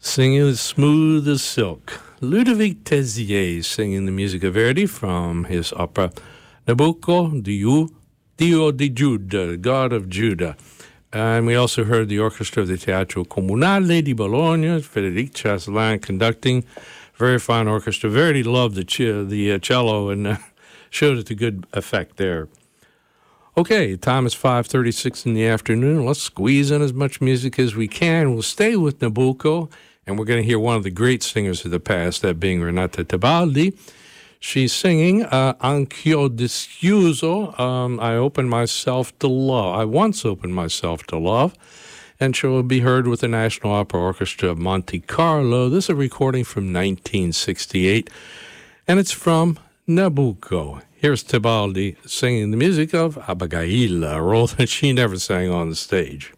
Singing as smooth as silk. Ludovic Tézier singing the music of Verdi from his opera Nabucco, Dio di Giuda, God of Judah. And we also heard the orchestra of the Teatro Comunale di Bologna, Frédéric Chasselin conducting. Very fine orchestra. Verdi loved the cello and showed it to good effect there. Okay, time is 5:36 in the afternoon. Let's squeeze in as much music as we can. We'll stay with Nabucco, and we're going to hear one of the great singers of the past, that being Renata Tebaldi. She's singing Anch'io dischiuso, I opened myself to love. I once opened myself to love. And she will be heard with the National Opera Orchestra of Monte Carlo. This is a recording from 1968, and it's from Nabucco. Here's Tebaldi singing the music of Abigail, a role that she never sang on the stage.